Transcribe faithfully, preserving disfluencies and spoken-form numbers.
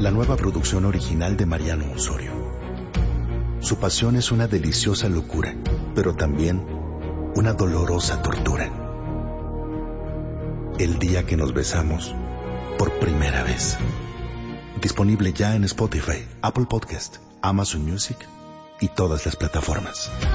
la nueva producción original de Mariano Osorio. Su pasión es una deliciosa locura, pero también una dolorosa tortura. El día que nos besamos por primera vez. Disponible ya en Spotify, Apple Podcast, Amazon Music y todas las plataformas.